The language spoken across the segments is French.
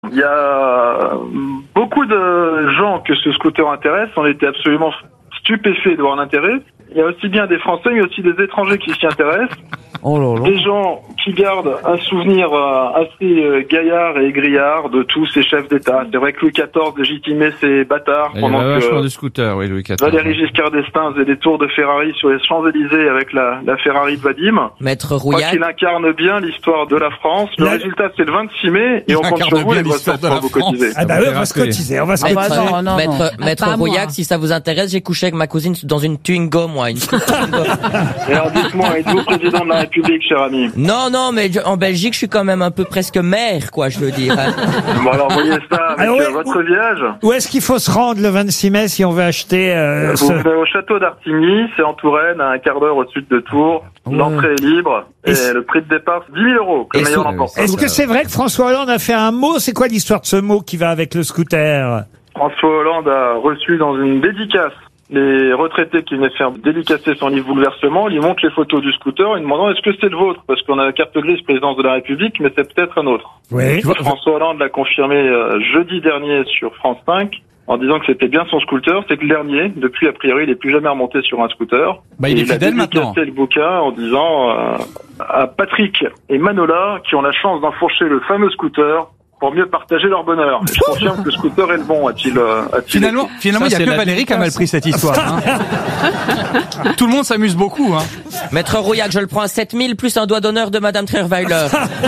Il y a beaucoup de gens que ce scooter intéresse. On était absolument stupéfaits de voir l'intérêt. Il y a aussi bien des Français, mais aussi des étrangers qui s'y intéressent. Oh là là. Des gens qui gardent un souvenir assez gaillard et aigriard de tous ces chefs d'État. C'est vrai que Louis XIV légitimait ses bâtards pendant que de scooter, oui, Louis XIV. Valéry Giscard d'Estaing faisait des tours de Ferrari sur les Champs-Élysées avec la Ferrari de Vadim. Maître Rouillac. Il incarne bien l'histoire de la France. Le résultat, c'est le 26 mai et on compte sur vous, les grosses têtes, pour vous cotiser. Ah bah oui, on va se cotiser, on va se cotiser. Maître Rouillac, si ça vous intéresse, j'ai couché avec ma cousine dans une Twingo, moi. Et alors dites-moi, êtes-vous président de la République, cher ami? Non, mais en Belgique, je suis quand même un peu presque maire, quoi, je veux dire. Bon, alors, voyez ça avec votre village. Où est-ce qu'il faut se rendre le 26 mai si on veut acheter Vous venez au château d'Artigny, c'est en Touraine, à un quart d'heure au sud de Tours. L'entrée est libre. Et le prix de départ, 10 000 euros. Est-ce que c'est vrai que François Hollande a fait un mot? C'est quoi l'histoire de ce mot qui va avec le scooter? François Hollande a reçu dans une dédicace les retraités qui venaient faire dédicacer son livre Bouleversement, ils montrent les photos du scooter en demandant est-ce que c'est le vôtre? Parce qu'on a la carte grise présidence de la République, mais c'est peut-être un autre. Oui. François Hollande l'a confirmé jeudi dernier sur France 5 en disant que c'était bien son scooter. C'est que le dernier, depuis a priori, il n'est plus jamais remonté sur un scooter. Il est fidèle maintenant. Il a dédicacé le bouquin en disant à Patrick et Manola qui ont la chance d'enfourcher le fameux scooter pour mieux partager leur bonheur. Je confirme que le scooter est le bon, a-t-il Finalement, il n'y a que Valérie qui a mal pris cette histoire. Tout le monde s'amuse beaucoup. Maître Rouillac, je le prends à 7 000 plus un doigt d'honneur de Madame Trierweiler.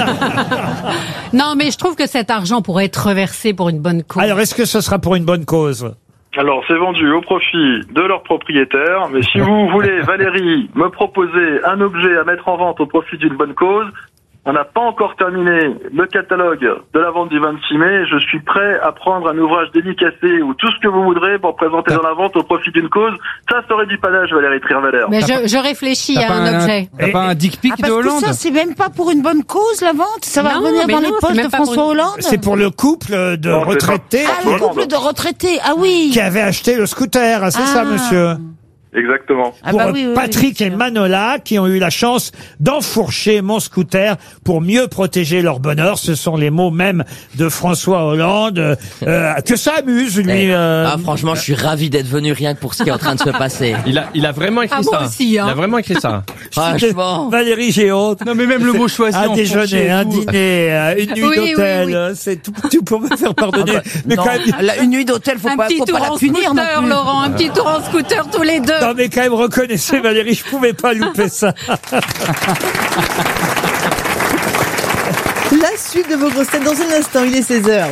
Non, mais je trouve que cet argent pourrait être reversé pour une bonne cause. Alors, est-ce que ce sera pour une bonne cause? Alors, c'est vendu au profit de leur propriétaire, mais si vous voulez, Valérie, me proposer un objet à mettre en vente au profit d'une bonne cause, on n'a pas encore terminé le catalogue de la vente du 26 mai. Je suis prêt à prendre un ouvrage dédicacé ou tout ce que vous voudrez pour présenter dans la vente au profit d'une cause. Ça serait du panache, Valérie Trierweiler. Mais je réfléchis à un objet. T'as pas un dick pic de Hollande? Ça, c'est même pas pour une bonne cause, la vente. Ça va revenir dans les poches de François Hollande. C'est pour le couple de retraités. Ah, le couple de retraités. Ah oui. Qui avait acheté le scooter. C'est ça, monsieur? Exactement. Pour Patrick et Manola, qui ont eu la chance d'enfourcher mon scooter pour mieux protéger leur bonheur. Ce sont les mots même de François Hollande. Que ça amuse, lui. Franchement, je suis ravi d'être venu rien que pour ce qui est en train de se passer. Il a vraiment écrit ça. Moi aussi, Il a vraiment écrit ça. Franchement. Valérie, j'ai honte. Non, mais même le mot choisi. Un déjeuner, un dîner, une nuit d'hôtel. C'est tout pour me faire pardonner. Mais quand même. Une nuit d'hôtel, faut pas la punir, non plus. Laurent, un petit tour en scooter tous les deux. Non, mais quand même, reconnaissez, Valérie, je pouvais pas louper ça. La suite de vos grosses têtes dans un instant, il est 16h.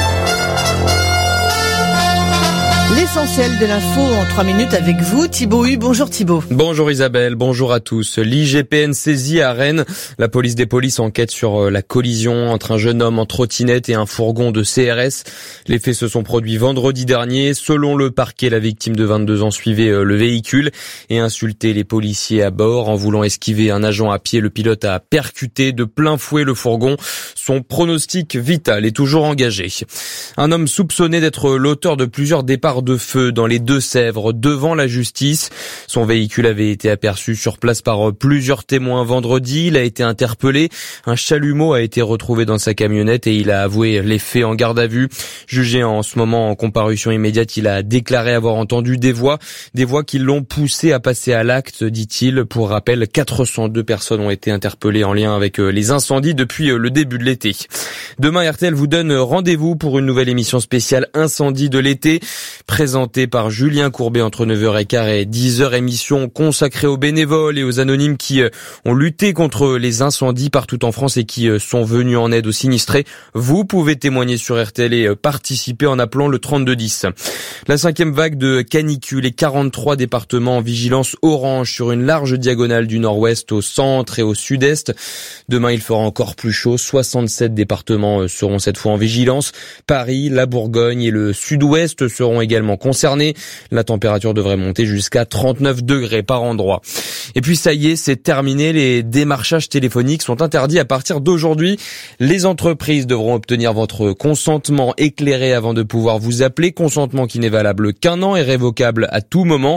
L'essentiel de l'info en 3 minutes avec vous, Thibaut Hu. Bonjour Thibaut. Bonjour Isabelle, bonjour à tous. L'IGPN saisit à Rennes. La police des polices enquête sur la collision entre un jeune homme en trottinette et un fourgon de CRS. Les faits se sont produits vendredi dernier. Selon le parquet, la victime de 22 ans suivait le véhicule et insultait les policiers à bord. En voulant esquiver un agent à pied, le pilote a percuté de plein fouet le fourgon. Son pronostic vital est toujours engagé. Un homme soupçonné d'être l'auteur de plusieurs départs de feu dans les Deux-Sèvres devant la justice. Son véhicule avait été aperçu sur place par plusieurs témoins vendredi. Il a été interpellé. Un chalumeau a été retrouvé dans sa camionnette et il a avoué les faits en garde à vue. Jugé en ce moment en comparution immédiate, il a déclaré avoir entendu des voix qui l'ont poussé à passer à l'acte, dit-il. Pour rappel, 402 personnes ont été interpellées en lien avec les incendies depuis le début de l'été. Demain, RTL vous donne rendez-vous pour une nouvelle émission spéciale Incendie de l'été, présentée par Julien Courbet entre 9h15 et 10h, émission consacrée aux bénévoles et aux anonymes qui ont lutté contre les incendies partout en France et qui sont venus en aide aux sinistrés. Vous pouvez témoigner sur RTL et participer en appelant le 3210. La 5e vague de canicule et 43 départements en vigilance orange sur une large diagonale du nord-ouest au centre et au sud-est. Demain, il fera encore plus chaud. 67 départements seront cette fois en vigilance. Paris, la Bourgogne et le sud-ouest seront également potentiellement concernés. La température devrait monter jusqu'à 39 degrés par endroit. Et puis ça y est, c'est terminé. Les démarchages téléphoniques sont interdits à partir d'aujourd'hui. Les entreprises devront obtenir votre consentement éclairé avant de pouvoir vous appeler. Consentement qui n'est valable qu'un an et révocable à tout moment.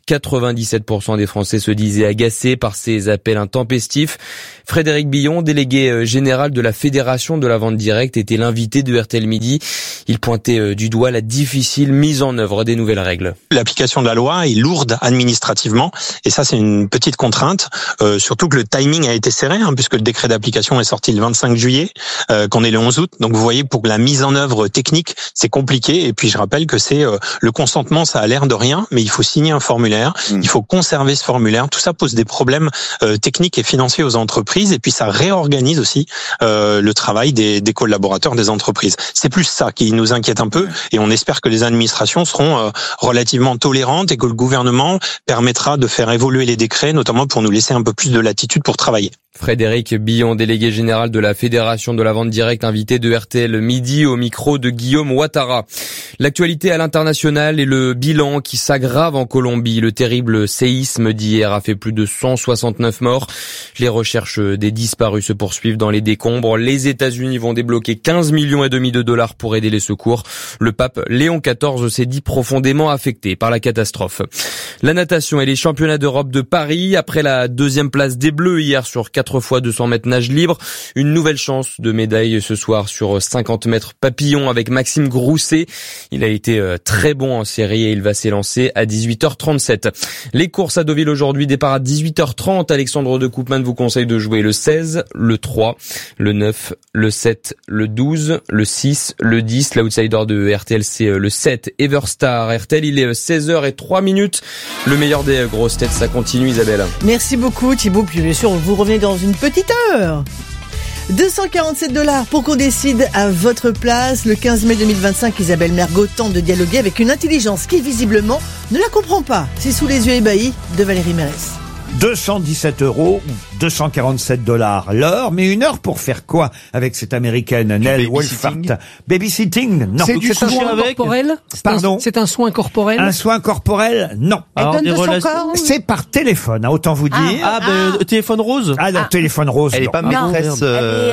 97% des Français se disaient agacés par ces appels intempestifs. Frédéric Billon, délégué général de la Fédération de la vente directe, était l'invité de RTL Midi. Il pointait du doigt la difficile mise en œuvre des nouvelles règles. L'application de la loi est lourde administrativement et ça c'est une petite contrainte, surtout que le timing a été serré puisque le décret d'application est sorti le 25 juillet, qu'on est le 11 août. Donc vous voyez, pour la mise en œuvre technique, c'est compliqué. Et puis je rappelle que c'est le consentement, ça a l'air de rien, mais il faut signer un formulaire, il faut conserver ce formulaire. Tout ça pose des problèmes techniques et financiers aux entreprises et puis ça réorganise aussi le travail des collaborateurs des entreprises. C'est plus ça qui nous inquiète un peu et on espère que les administrations seront relativement tolérantes et que le gouvernement permettra de faire évoluer les décrets, notamment pour nous laisser un peu plus de latitude pour travailler. Frédéric Billon, délégué général de la Fédération de la vente directe, invité de RTL Midi au micro de Guillaume Ouattara. L'actualité à l'international et le bilan qui s'aggrave en Colombie. Le terrible séisme d'hier a fait plus de 169 morts. Les recherches des disparus se poursuivent dans les décombres. Les États-Unis vont débloquer 15,5 millions de dollars pour aider les secours. Le pape Léon XIV s'est dit profondément affecté par la catastrophe. La natation et les championnats d'Europe de Paris. Après la deuxième place des Bleus hier sur 4 fois 200 mètres nage libre, une nouvelle chance de médaille ce soir sur 50 mètres papillon avec Maxime Grousset. Il a été très bon en série et il va s'élancer à 18h37. Les courses à Deauville aujourd'hui, départ à 18h30. Alexandre de Koopman vous conseille de jouer le 16, le 3, le 9, le 7, le 12, le 6, le 10. L'outsider de RTL, c'est le 7, Everstar. RTL, il est 16h03. Le meilleur des grosses têtes, ça continue, Isabelle. Merci beaucoup Thibaut, puis bien sûr vous revenez dans une petite heure. 247 $ pour qu'on décide à votre place. Le 15 mai 2025, Isabelle Mergo tente de dialoguer avec une intelligence qui visiblement ne la comprend pas. C'est sous les yeux ébahis de Valérie Mérès. 217 €, ou 247 $ l'heure, mais une heure pour faire quoi avec cette américaine Nell Wolfhard? Babysitting? Non. C'est du soin corporel? Pardon? C'est un soin corporel? Un soin corporel? Non. Elle donne de son corps? C'est par téléphone, autant vous dire. Téléphone rose? Ah non, téléphone rose. Elle est non. pas maîtresse,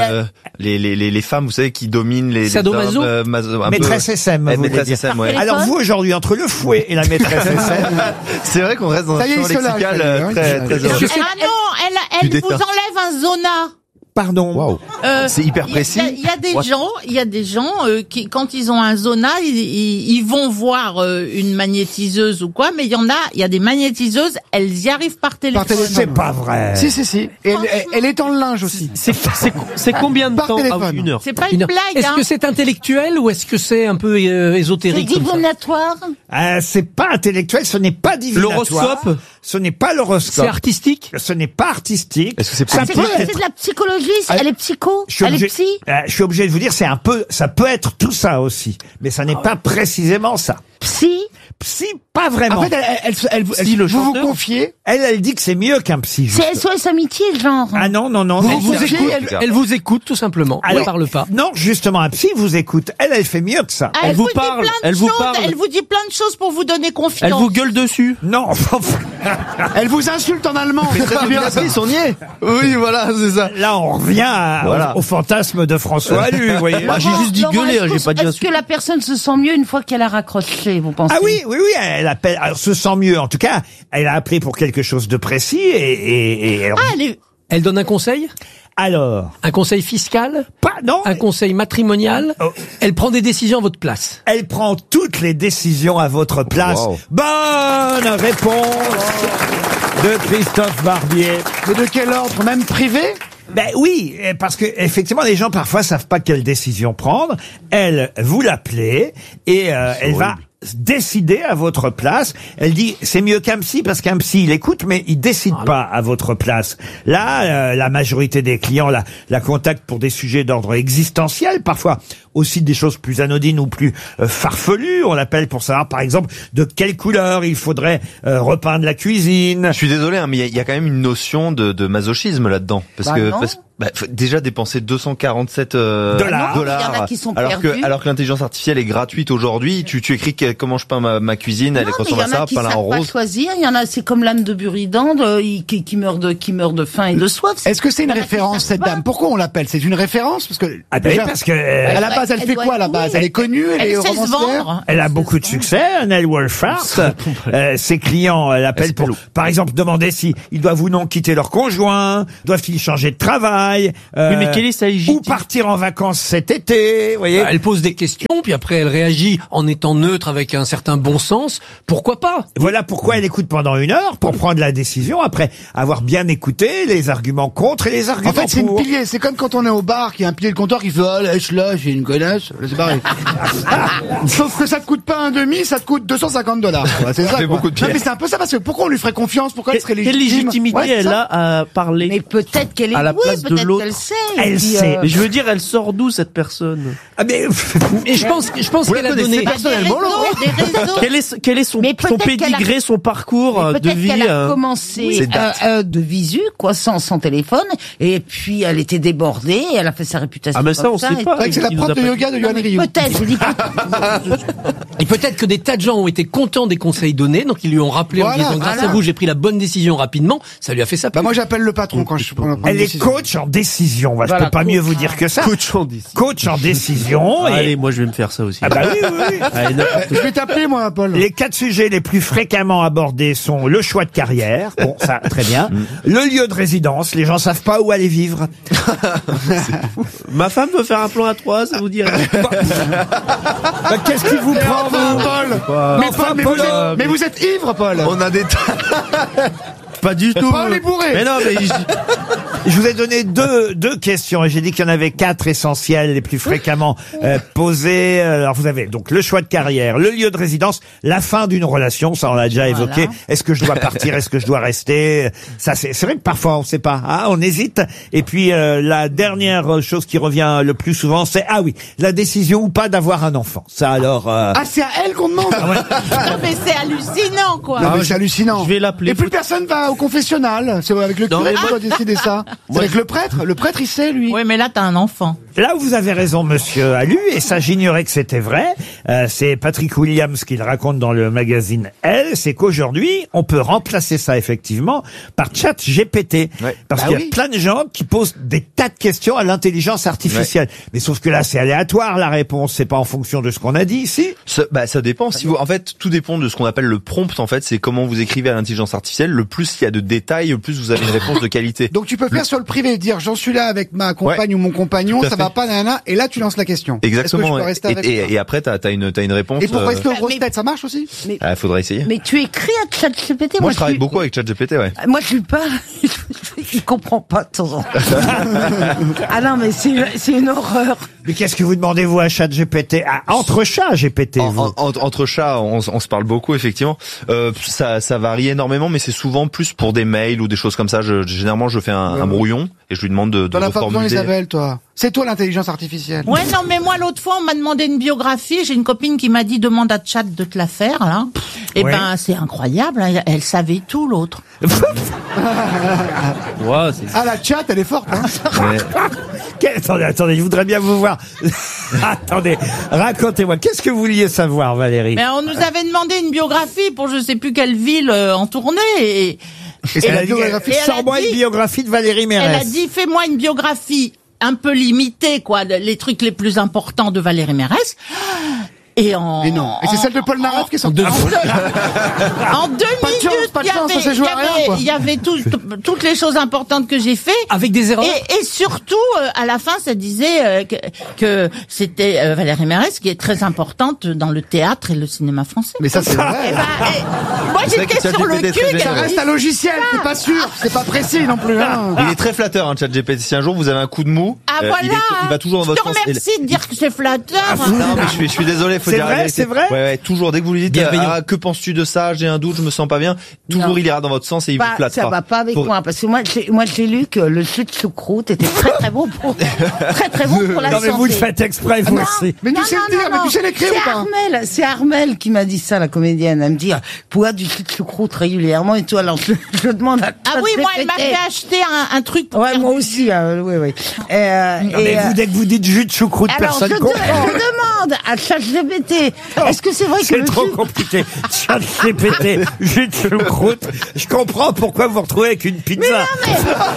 les femmes, vous savez, qui dominent les Sadomaso? hommes. Maîtresse SM, vous voulez maîtresse dire. SM, ouais. Alors vous, aujourd'hui, entre le fouet et la maîtresse SM. C'est vrai qu'on reste dans un champ lexical très heureux. Ah non, elle vous enlève un zona. Pardon. Wow. C'est hyper précis. Il y a des gens qui, quand ils ont un zona, ils vont voir une magnétiseuse ou quoi, mais il y a des magnétiseuses, elles y arrivent par téléphone. C'est pas vrai. Si. Et elle est en linge aussi. C'est combien de temps? Une heure. C'est pas une blague. Est-ce que c'est intellectuel ou est-ce que c'est un peu ésotérique? C'est divinatoire. C'est pas intellectuel, ce n'est pas divinatoire. L'horoscope? Ce n'est pas l'horoscope. C'est artistique? Ce n'est pas artistique. Est-ce que c'est C'est de la psychologie, elle est psycho, elle est psy. Je suis obligé de vous dire, c'est un peu, ça peut être tout ça aussi. Mais ça n'est pas précisément ça. Psy? Psy, pas vraiment. En fait, vous vous confiez? Elle dit que c'est mieux qu'un psy. C'est SOS Amitié, genre. Ah non. Elle vous écoute, tout simplement. Elle ne parle pas. Non, justement, un psy vous écoute. Elle fait mieux que ça. Elle vous parle. Elle vous dit plein de choses pour vous donner confiance. Elle vous gueule dessus. Non. Elle vous insulte en allemand. On y est. Oui, voilà, c'est ça. Là, on revient au fantasme de François Allu, vous voyez. J'ai juste dit gueuler, j'ai pas dit insulte. Est-ce que la personne se sent mieux une fois qu'elle a raccroché, vous pensez? Ah oui, elle appelle, alors se sent mieux. En tout cas, elle a appelé pour quelque chose de précis et elle donne un conseil? Alors, un conseil fiscal? Non. Un conseil matrimonial? Elle prend des décisions à votre place? Elle prend toutes les décisions à votre place. Wow. Bonne réponse de Christophe Barbier. Mais de quel ordre? Même privé? Oui, parce que effectivement les gens parfois savent pas quelle décision prendre. Elle, vous l'appelez et elle va décider à votre place. Elle dit c'est mieux qu'un psy parce qu'un psy il écoute mais il décide pas à votre place. Là, la majorité des clients la contactent pour des sujets d'ordre existentiel, parfois aussi des choses plus anodines ou plus farfelues. On l'appelle pour savoir par exemple de quelle couleur il faudrait repeindre la cuisine. Je suis désolé mais il y a quand même une notion de masochisme là-dedans parce faut déjà dépenser 247 dollars. Il y en a qui sont alors perdus. que l'intelligence artificielle est gratuite aujourd'hui. Tu écris comment je peins ma cuisine, elle ressemble à ça, peint là en rose. Il y en a qui savent pas choisir. Il y en a, c'est comme l'âne de Buridan, qui meurt de faim et de soif. Est-ce que c'est une référence, cette dame? Pourquoi on l'appelle? C'est une référence? Parce que, parce que, à la base, elle fait quoi, à la base? Elle est connue, elle est sait se romancière? vendre. Elle a beaucoup de succès, Nell Wolfhard. Ses clients l'appellent pour, par exemple, demander si ils doivent ou non quitter leur conjoint, doivent-ils changer de travail, oui, mais quelle est sa légitimité? Ou partir en vacances cet été, vous voyez. Elle pose des questions, puis après elle réagit en étant neutre avec un certain bon sens. Pourquoi pas? Voilà pourquoi elle écoute pendant 1 heure pour prendre la décision après avoir bien écouté les arguments contre et les arguments En fait, c'est une pour. pilier. C'est comme quand on est au bar, qu'il y a un pilier de comptoir qui fait, oh, lâche-la, j'ai une connasse. C'est pareil. Sauf que ça te coûte pas un demi, ça te coûte $250. Voilà, c'est ça. fait beaucoup de pièces. Non, mais c'est un peu ça, parce que pourquoi on lui ferait confiance? Pourquoi elle serait Quelle légitime? légitimité Ouais, elle a à parler Mais peut-être qu'elle est à la place de peut-être l'autre? qu'elle sait. Elle Et puis, sait. Mais je veux dire, elle sort d'où cette personne? Ah mais Et je pense qu'elle a donné. Quel est son pédigré, son parcours de vie? Peut-être qu'elle a commencé de visu, quoi, sans téléphone, et puis elle était débordée, elle a fait sa réputation. Ah ben ça, on sait pas. C'est vrai que c'est la prof de yoga de Yohan Ryu. Peut-être, je dis pas. Et peut-être que des tas de gens ont été contents des conseils donnés, donc ils lui ont rappelé en disant grâce à vous, j'ai pris la bonne décision rapidement. Ça lui a fait ça. Bah moi j'appelle le patron quand je prends elle est coach en décision. Je peux pas mieux vous dire que ça. Coach en décision. Coach en décision. Allez, moi je vais me faire ça aussi. Ah bah oui. Allez, je vais t'appeler moi, Paul. Les 4 sujets les plus fréquemment abordés sont le choix de carrière. Bon, ça, très bien. Le lieu de résidence. Les gens savent pas où aller vivre. Ma femme veut faire un plan à 3, ça vous dirait? Qu'est-ce qui vous prend, Paul? Mais vous êtes ivre, Paul. On a des Pas du tout. Paul est bourré. Mais non, mais je vous ai donné deux questions et j'ai dit qu'il y en avait 4 essentielles les plus fréquemment posées. Alors vous avez donc le choix de carrière, le lieu de résidence, la fin d'une relation, ça on l'a déjà évoqué. Est-ce que je dois partir, est-ce que je dois rester? Ça c'est vrai que parfois on sait pas, on hésite. Et puis la dernière chose qui revient le plus souvent, c'est la décision ou pas d'avoir un enfant. Ça alors. C'est à elle qu'on demande. Non mais c'est hallucinant, quoi. Non mais c'est hallucinant. Je vais l'appeler. Et plus personne va au confessionnal. C'est avec le curé qu'on doit décider ça. C'est avec le prêtre. Le prêtre, il sait, lui. Oui, mais là, t'as un enfant. Là où vous avez raison, monsieur Alu, et ça j'ignorais que c'était vrai, c'est Patrick Williams qui le raconte dans le magazine Elle, c'est qu'aujourd'hui, on peut remplacer ça effectivement par ChatGPT. Ouais. Parce qu'il y a plein de gens qui posent des tas de questions à l'intelligence artificielle. Ouais. Mais sauf que là, c'est aléatoire la réponse, c'est pas en fonction de ce qu'on a dit ici. Ça dépend. Si vous, en fait, tout dépend de ce qu'on appelle le prompt. En fait, c'est comment vous écrivez à l'intelligence artificielle. Le plus il y a de détails, le plus vous avez une réponse de qualité. Donc tu peux faire sur le privé, dire j'en suis là avec ma compagne ou mon compagnon, ça va pas, nanana, et là tu lances la question. Exactement. Et après t'as une réponse. Et pour rester aux grosses têtes, ça marche aussi? Faudrait essayer. Mais tu écris à ChatGPT? Moi je travaille beaucoup avec ChatGPT, ouais. Moi je lui parle, il comprend pas de temps en temps. Ah non mais c'est une horreur. Mais qu'est-ce que vous demandez vous à ChatGPT? Entre chats GPT. Entre chats, on se parle beaucoup effectivement. Ça varie énormément, mais c'est souvent plus pour des mails ou des choses comme ça. Généralement je fais un brouillon et je lui demande de T'en as pas besoin, reformuler. Isabelle, toi. C'est toi l'intelligence artificielle. Ouais, non, mais moi, l'autre fois, on m'a demandé une biographie. J'ai une copine qui m'a dit, demande à Chat de te la faire, là. Et c'est incroyable. Hein. Elle savait tout, l'autre. La Chat, elle est forte, hein. Attendez, je voudrais bien vous voir. Attendez, racontez-moi. Qu'est-ce que vous vouliez savoir, Valérie? Mais on nous avait demandé une biographie pour je sais plus quelle ville en tournée et sors-moi une biographie de Valérie Mérès. Elle a dit, fais-moi une biographie un peu limitée, quoi, les trucs les plus importants de Valérie Mérès. Et c'est celle de Paul Naref qui est sortie. En 2 minutes, il y avait toutes les choses importantes que j'ai fait. Avec des erreurs. Et surtout, à la fin, ça disait que c'était Valérie Mérès qui est très importante dans le théâtre et le cinéma français. Mais ça, c'est vrai. Moi, j'étais sur le cul. Ça reste un logiciel, c'est pas sûr, c'est pas précis non plus. Hein. Il est très flatteur, ChatGPT. Si un jour vous avez un coup de mou, il va toujours dans votre sens. Je te remercie de dire que c'est flatteur. Non, mais je suis désolé, faut dire la vérité. C'est vrai? Ouais, toujours. Dès que vous lui dites, que penses-tu de ça? J'ai un doute, je me sens pas bien. Toujours, il ira dans votre sens et il vous flattera. Ça va pas avec moi, parce que moi, j'ai lu que le jus de choucroute était très bon pour la santé. Non, mais vous le faites exprès, vous aussi. Mais tu sais le dire, mais tu sais l'écrire ou pas? C'est Armel qui m'a dit ça, la comédienne. Elle me dit, bois du jus de choucroute régulièrement et tout. Alors, je demande à moi, elle m'a fait acheter un truc. Ouais, moi aussi, oui. Mais dès que vous dites jus de choucroute, personne comprend. Je demande à ChatGPT, est-ce que c'est vrai que c'est trop compliqué. ChatGPT, jus de choucroute. Je comprends pourquoi vous vous retrouvez avec une pizza. Mais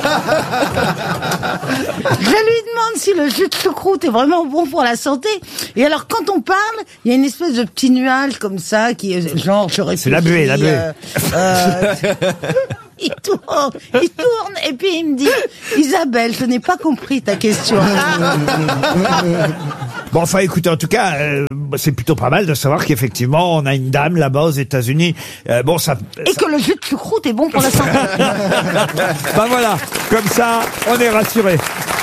je lui demande si le jus de choucroute est vraiment bon pour la santé. Et alors, quand on parle, il y a une espèce de petit nuage comme ça qui est genre, je réfléchis. C'est la buée. Il tourne, et puis il me dit, Isabelle, je n'ai pas compris ta question. Bon, enfin, écoutez, en tout cas, c'est plutôt pas mal de savoir qu'effectivement, on a une dame là-bas aux États-Unis. Et que le jus de choucroute est bon pour la santé. Ben voilà, comme ça, on est rassuré.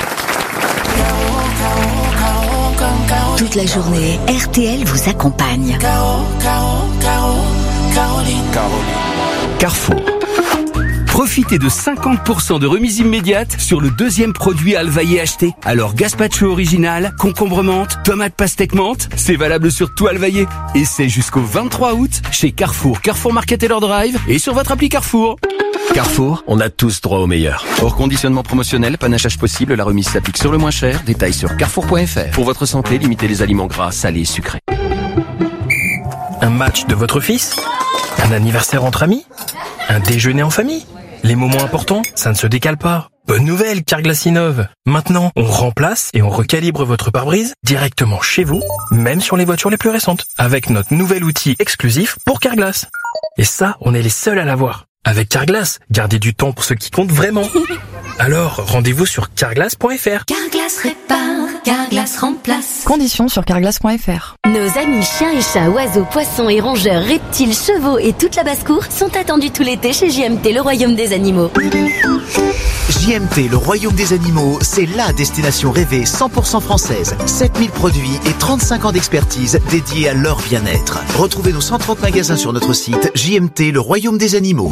Toute la journée, RTL vous accompagne. Carrefour. Profitez de 50% de remise immédiate sur le deuxième produit Alvaillé acheté. Alors gazpacho original, concombre menthe, tomate pastèque menthe, c'est valable sur tout Alvaillé. Et c'est jusqu'au 23 août chez Carrefour, Carrefour Market Taylor Drive et sur votre appli Carrefour. Carrefour, on a tous droit au meilleur. Hors conditionnement promotionnel, panachage possible, la remise s'applique sur le moins cher. Détails sur carrefour.fr. Pour votre santé, limitez les aliments gras, salés et sucrés. Un match de votre fils? Un anniversaire entre amis? Un déjeuner en famille? Les moments importants, ça ne se décale pas. Bonne nouvelle, Carglass innove. Maintenant, on remplace et on recalibre votre pare-brise directement chez vous, même sur les voitures les plus récentes, avec notre nouvel outil exclusif pour Carglass. Et ça, on est les seuls à l'avoir. Avec Carglass, gardez du temps pour ce qui compte vraiment. Alors, rendez-vous sur carglass.fr. Carglass répare, Carglass remplace. Conditions sur carglass.fr. Nos amis chiens et chats, oiseaux, poissons et rongeurs, reptiles, chevaux et toute la basse-cour sont attendus tout l'été chez JMT, le royaume des animaux. JMT, le royaume des animaux, c'est la destination rêvée 100% française. 7000 produits et 35 ans d'expertise dédiés à leur bien-être. Retrouvez nos 130 magasins sur notre site JMT, le royaume des animaux.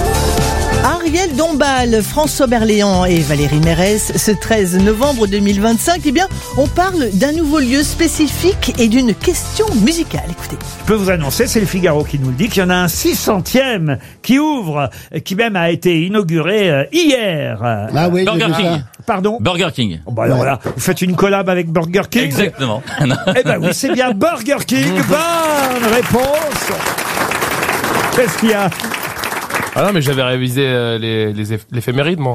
Ariel Dombal, François Berléand et Valérie Mérès, ce 13 novembre 2025, on parle d'un nouveau lieu spécifique et d'une question musicale. Écoutez. Je peux vous annoncer, c'est le Figaro qui nous le dit, qu'il y en a un 600e qui ouvre, qui même a été inauguré hier. Ah oui, Burger King. Pardon? Burger King. Bon, alors là, vous faites une collab avec Burger King? Exactement. Eh ben oui, c'est bien Burger King. Bonne réponse. Qu'est-ce qu'il y a? Ah non, mais j'avais révisé l'éphéméride, moi.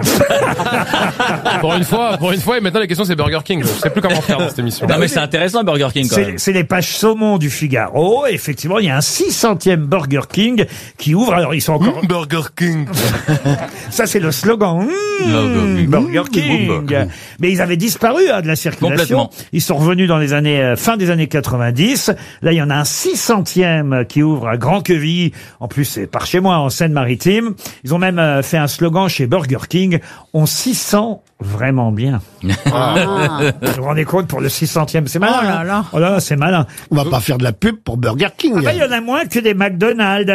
pour une fois, et maintenant la question c'est Burger King. Je sais plus comment faire dans cette émission. Non, mais c'est intéressant, Burger King, quand même. C'est les pages saumon du Figaro. Effectivement, il y a un 600e Burger King qui ouvre. Alors, ils sont encore... Burger King. Ça, c'est le slogan. Burger King. Mais ils avaient disparu de la circulation. Ils sont revenus dans les années, fin des années 90. Là, il y en a un 600e qui ouvre à Grand-Quevilly. En plus, c'est par chez moi, en Seine-Maritime. Ils ont même fait un slogan chez Burger King. On s'y sent vraiment bien. Ah. Vous vous rendez compte pour le 600e, c'est malin. Oh là là. Oh là, c'est malin. On va pas faire de la pub pour Burger King. Il y en a moins que des McDonald's.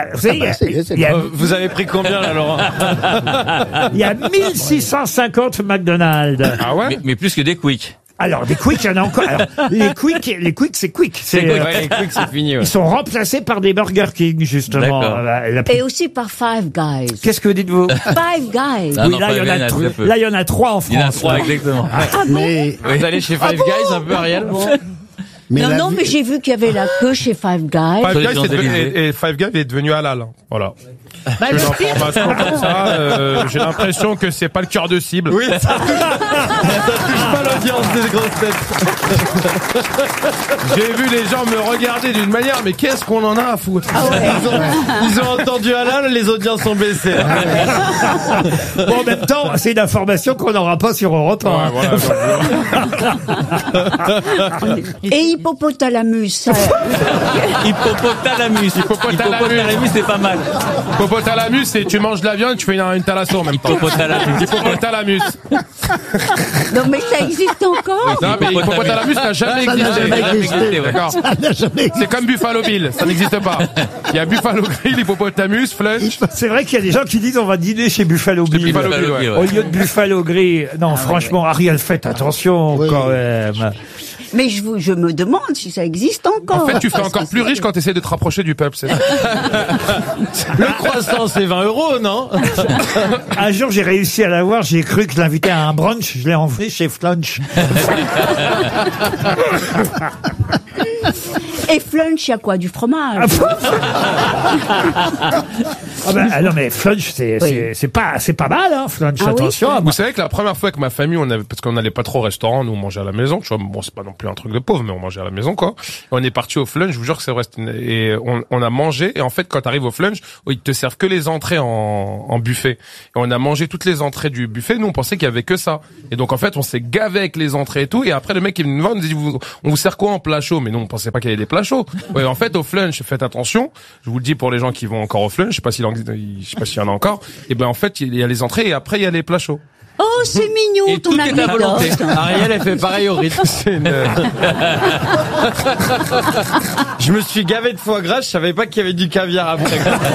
Vous avez pris combien là, Laurent? Il y a 1650 McDonald's. Ah ouais? Mais plus que des Quick. Alors, des Quick, il y en a encore. Alors, les Quick, c'est Quick. Les Quick, c'est fini, ouais. Ils sont remplacés par des Burger King, justement. Et aussi par Five Guys. Qu'est-ce que vous dites-vous? Five Guys. Oui, là, il y en a 3 en France. Il y en a 3, exactement. Mais vous allez chez Five Guys un peu, Ariel? Mais mais j'ai vu qu'il y avait la queue chez Five Guys. Five Guys est devenu halal. Voilà. Une information comme ça, j'ai l'impression que c'est pas le cœur de cible. Oui, ça touche pas l'audience des grosses têtes. J'ai vu les gens me regarder d'une manière, mais qu'est-ce qu'on en a à foutre? Ils ont entendu halal, les audiences sont baissées. Bon, en même temps, c'est une information qu'on n'aura pas sur Europe 1. Et il Hippopotalamus. Hippopotalamus. Hippopotalamus, c'est pas mal. Hippopotalamus, c'est tu manges de la viande, tu fais une thalasso en même temps. Hippopotalamus. Non, mais ça existe encore. Non, mais hippopotalamus n'a jamais existé. D'accord. C'est comme Buffalo Bill, ça n'existe pas. Il y a Buffalo Grill, Hippopotamus, Flunch. C'est vrai qu'il y a des gens qui disent on va dîner chez Buffalo Bill. Buffalo Bill, ouais. Au lieu de Buffalo Grill. Non, franchement, Ariel, faites attention quand même. Mais je me demande si ça existe encore. En fait, tu fais encore plus riche quand tu essaies de te rapprocher du peuple. Le croissant, c'est 20 €, non? Un jour, j'ai réussi à l'avoir. J'ai cru que je l'invitais à un brunch. Je l'ai envoyé chez Flunch. Et Flunch, il y a quoi? Du fromage? Ah ben, non mais Flunch, c'est pas mal, hein, Flunch, attention. Oui. Vous savez que la première fois que ma famille, parce qu'on n'allait pas trop au restaurant, nous on mangeait à la maison, tu vois, bon c'est pas non plus un truc de pauvre, mais on mangeait à la maison quoi. Et on est parti au Flunch, je vous jure que c'est vrai, et on a mangé, et en fait quand t'arrives au Flunch, ils te servent que les entrées en buffet. Et on a mangé toutes les entrées du buffet, nous on pensait qu'il y avait que ça. Et donc en fait on s'est gavé avec les entrées et tout, et après le mec il nous vend, nous dit on vous sert quoi en plat chaud? Mais nous on pensait pas qu'il y avait des plats chauds. Ouais, en fait au Flunch, faites attention, je vous le dis pour les gens qui vont encore au Flunch, je sais pas s'il y en a encore, et ben en fait il y a les entrées et après il y a les plats chauds. Oh, c'est mignon, ton anecdote. Ariel, elle fait pareil au rythme. Je me suis gavé de foie gras, je savais pas qu'il y avait du caviar après.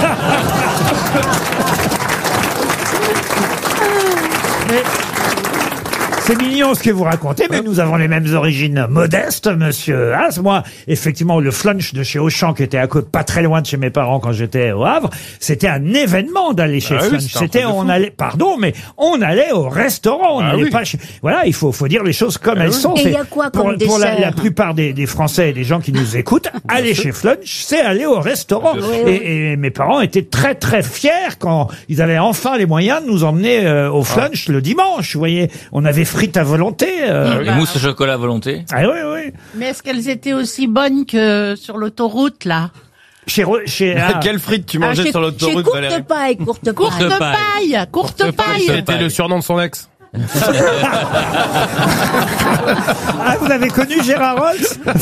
C'est mignon ce que vous racontez, mais nous avons les mêmes origines modestes, monsieur Haas. Moi, effectivement, le Flunch de chez Auchan, qui était à côté, pas très loin de chez mes parents quand j'étais au Havre, c'était un événement d'aller chez Flunch. On allait au restaurant, on n'allait pas chez... Voilà, il faut dire les choses comme elles sont. Et il y a quoi comme dessert? Pour la plupart des Français et des gens qui nous écoutent, aller chez Flunch, c'est aller au restaurant. Et mes parents étaient très très fiers quand ils avaient enfin les moyens de nous emmener au Flunch le dimanche. Vous voyez, on avait frites à volonté. Les mousses au chocolat à volonté. Ah oui. Mais est-ce qu'elles étaient aussi bonnes que sur l'autoroute, là? Quelle frite tu mangeais sur l'autoroute, Valérie? Courte paille. C'était le surnom de son ex. Ah, vous avez connu Gérard Rolls?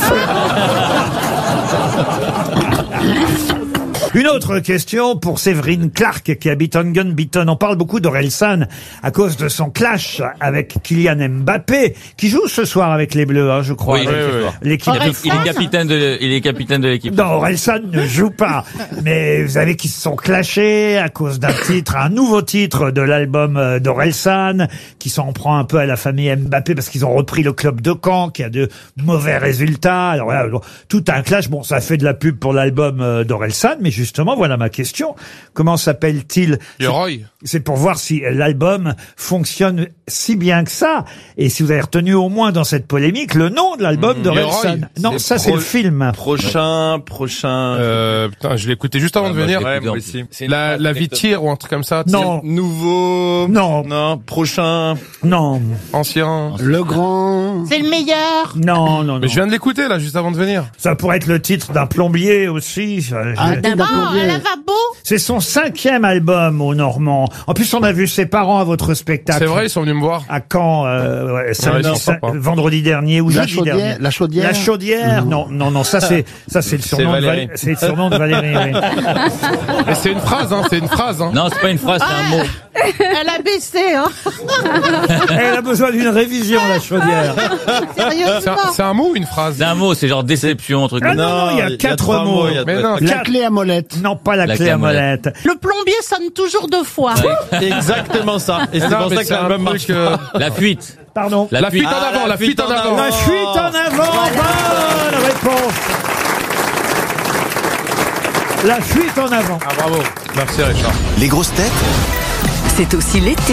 Une autre question pour Séverine Clark qui habite Ongenbiton. On parle beaucoup d'Orelsan à cause de son clash avec Kylian Mbappé qui joue ce soir avec les Bleus, hein, je crois. Oui, l'équipe. Il est capitaine de l'équipe. Non, Orelsan ne joue pas. Mais vous savez qu'ils se sont clashés à cause d'un titre, un nouveau titre de l'album d'Orelsan qui s'en prend un peu à la famille Mbappé parce qu'ils ont repris le club de Caen qui a de mauvais résultats. Alors voilà, tout un clash. Bon, ça fait de la pub pour l'album d'Orelsan, mais justement, voilà ma question. Comment s'appelle-t-il? C'est pour voir si l'album fonctionne si bien que ça. Et si vous avez retenu au moins dans cette polémique le nom de l'album d'Orelsan. Non, ça c'est le film. Prochain. Putain, je l'ai écouté juste avant de venir. Ouais, moi aussi. La vie tire ou un truc comme ça. Non. Nouveau. Non. Prochain. Non. Ancien. Le grand. C'est le meilleur. Non. Mais je viens de l'écouter là, juste avant de venir. Ça pourrait être le titre d'un plombier aussi. Un lavabo. C'est son 5e album au Normand. En plus, on a vu ses parents à votre spectacle. C'est vrai, ils sont venus me voir. À Caen, vendredi dernier ou jeudi dernier. La Chaudière. La Chaudière. Non, ça c'est le surnom de Valérie. C'est le surnom de Valérie. Oui. Mais c'est une phrase, hein. Non, c'est pas une phrase, c'est un mot. Elle a baissé, hein. Elle a besoin d'une révision, la Chaudière. C'est un mot ou une phrase? C'est un mot, c'est genre déception, un truc. Non, il y a 4 mots. La clé à molette. Non, pas la clé à molette. Le plombier sonne toujours 2 fois. Exactement ça. Et c'est pour ça que l'album marche. La fuite. Pardon. La fuite en avant. La fuite en avant. Bonne réponse. La fuite en avant. Ah bravo. Merci Richard. Les grosses têtes, C'est aussi l'été.